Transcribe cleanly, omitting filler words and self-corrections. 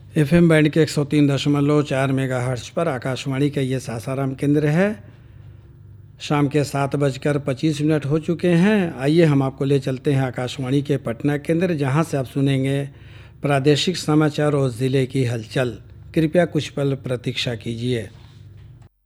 FM band के 103.4 megahertz पर आकाशवाणी का ये सासाराम केंद्र है। शाम के 7:25 हो चुके हैं। आइए हम आपको ले चलते हैं आकाशवाणी के पटना केंद्र, जहां से आप सुनेंगे प्रादेशिक समाचार और ज़िले की हलचल। कृपया कुछ पल प्रतीक्षा कीजिए।